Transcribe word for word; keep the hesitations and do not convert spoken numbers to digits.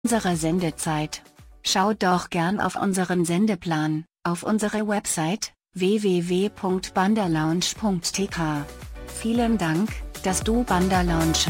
unserer Sendezeit. Schaut doch gern auf unseren Sendeplan, auf unsere Website w w w punkt bandalounge punkt t k. Vielen Dank, dass du Bandalounge